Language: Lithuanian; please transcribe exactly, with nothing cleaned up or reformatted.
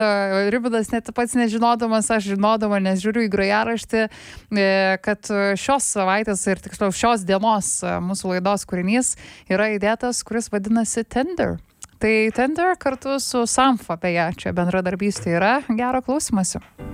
Ribidas net pats nežinodamas, aš žinodama, nes žiūriu į grojaraštį, kad šios savaitės ir tiksliau šios dienos mūsų laidos kūrinys yra įdėtas, kuris vadinasi Tender. Tai Tender kartu su Sampha, beje, čia bendradarbystė yra. Gero klausimasi.